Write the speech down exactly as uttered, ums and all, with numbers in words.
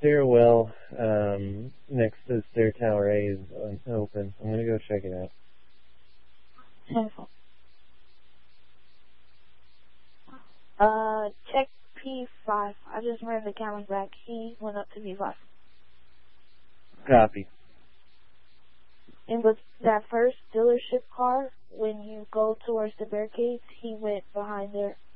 stairwell um, next to the stair tower A is open. I'm going to go check it out. Wonderful. Uh, check P five. I just ran the cameras back. He went up to P five. Copy. And with that first dealership car, when you go towards the barricades, he went behind there